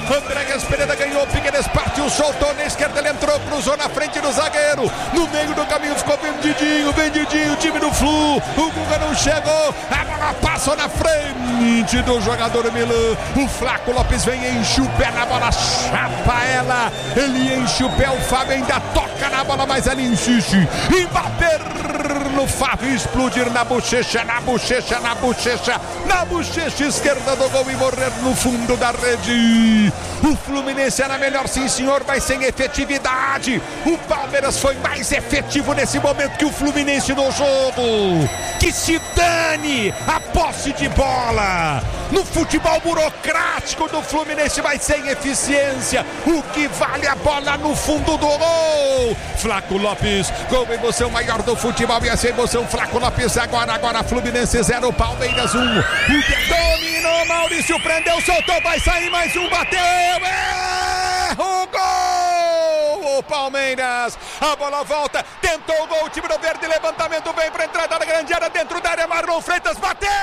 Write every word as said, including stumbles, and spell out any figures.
Andréas Pereira ganhou, Figueirense partiu, soltou na esquerda, ele entrou, cruzou na frente do zagueiro, no meio do caminho ficou vendidinho, vendidinho, o time do Flu, o Guga não chegou, a bola passou na frente do jogador Milan, o Flaco Lopes vem, enche o pé na bola, chapa ela, ele enche o pé, o Fábio ainda toca na bola, mas ele insiste em bater no Fábio, explodir na bochecha, na bochecha, na bochecha, na bochecha esquerda do gol e morrer no fundo da rede. O Fluminense era melhor, sim senhor, mas sem efetividade. O Palmeiras foi mais efetivo nesse momento que o Fluminense no jogo. Que se dane a posse de bola. No futebol burocrático do Fluminense, mas sem eficiência. O que vale a bola no fundo do gol. Flaco Lopes, gol, emoção maior do futebol, e essa emoção, Flaco Lopes agora, agora Fluminense zero, Palmeiras um. O dominou, Maurício prendeu, soltou, vai sair mais um, bateu, é o gol! O Palmeiras, a bola volta, tentou o gol, o time do Verde, levantamento, vem para a entrada da grande área, dentro da área, Marlon Freitas, bateu!